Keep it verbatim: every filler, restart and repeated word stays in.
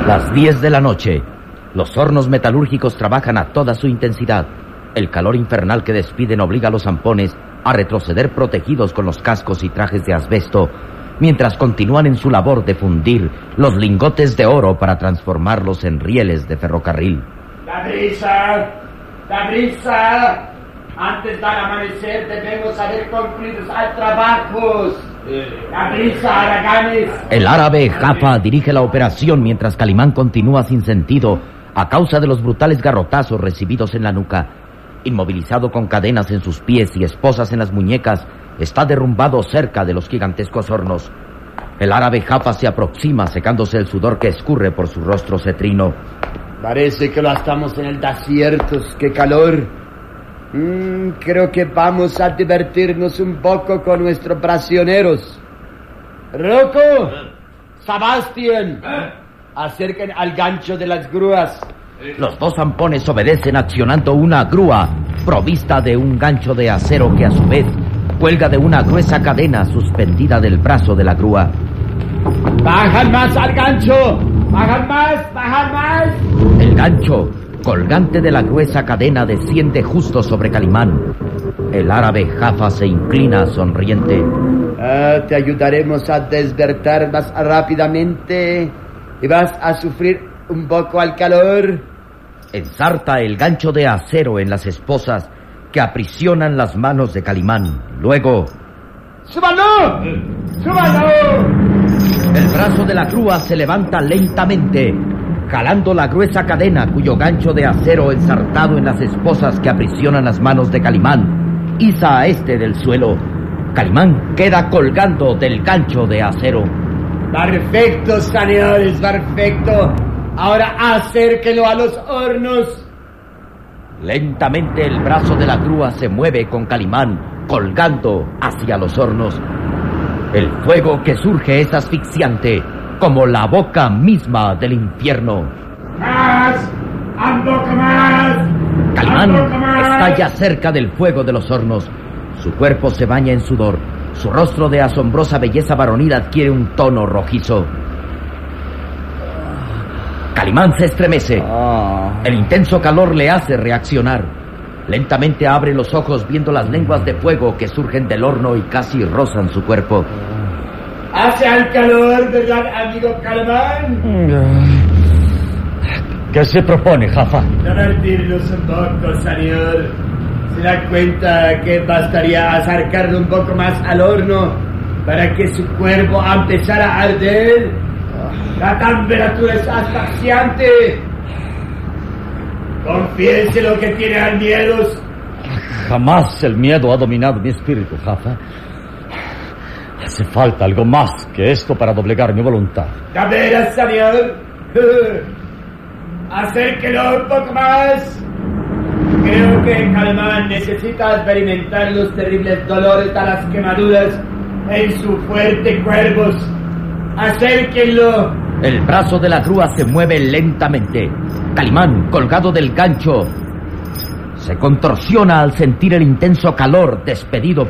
Las diez de la noche. Los hornos metalúrgicos trabajan a toda su intensidad. El calor infernal que despiden obliga a los zampones a retroceder protegidos con los cascos y trajes de asbesto, mientras continúan en su labor de fundir los lingotes de oro para transformarlos en rieles de ferrocarril. ¡La brisa! ¡La brisa! Antes del amanecer debemos haber concluido los trabajos. ¡La brisa, haraganes! El árabe Jaffa dirige la operación mientras Calimán continúa sin sentido a causa de los brutales garrotazos recibidos en la nuca. Inmovilizado con cadenas en sus pies y esposas en las muñecas, está derrumbado cerca de los gigantescos hornos. El árabe Jaffa se aproxima secándose el sudor que escurre por su rostro cetrino. Parece que lo estamos en el desierto. ¡Qué calor! Mm, creo que vamos a divertirnos un poco con nuestros prisioneros. Rocco, Sebastián, acerquen al gancho de las grúas. Los dos zampones obedecen accionando una grúa provista de un gancho de acero que a su vez cuelga de una gruesa cadena suspendida del brazo de la grúa. ¡Bajan más al gancho! ¡Bajan más! ¡Bajan más! El gancho, colgante de la gruesa cadena, desciende justo sobre Calimán. El árabe Jaffa se inclina sonriente. Ah, te ayudaremos a despertar más rápidamente y vas a sufrir un poco al calor. Ensarta el gancho de acero en las esposas que aprisionan las manos de Calimán. Luego... ¡Súbalo! ¡Súbalo! El brazo de la grúa se levanta lentamente, jalando la gruesa cadena cuyo gancho de acero ensartado en las esposas que aprisionan las manos de Calimán iza a este del suelo. Calimán queda colgando del gancho de acero. Perfecto, señores, perfecto. Ahora acérquelo a los hornos. Lentamente el brazo de la grúa se mueve con Calimán colgando hacia los hornos. El fuego que surge es asfixiante, como la boca misma del infierno. ¡Más! ¡Un poco más! Calimán está ya cerca del fuego de los hornos. Su cuerpo se baña en sudor. Su rostro de asombrosa belleza varonil adquiere un tono rojizo. Calimán se estremece. El intenso calor le hace reaccionar. Lentamente abre los ojos viendo las lenguas de fuego que surgen del horno y casi rozan su cuerpo. ¿Hace al calor, verdad, amigo Calimán? ¿Qué se propone, Jaffa? Divertirnos un poco, señor. ¿Se da cuenta que bastaría acercarlo un poco más al horno para que su cuerpo empezara a arder? La temperatura es asfixiante. Confiese lo que tiene al miedo. Jamás el miedo ha dominado mi espíritu, Jaffa. Hace falta algo más que esto para doblegar mi voluntad. ¿De veras, señor? Acérquelo un poco más. Creo que Calimán necesita experimentar los terribles dolores de las quemaduras en su fuerte cuerpo. Acérquenlo. El brazo de la grúa se mueve lentamente. Calimán, colgado del gancho, se contorsiona al sentir el intenso calor despedido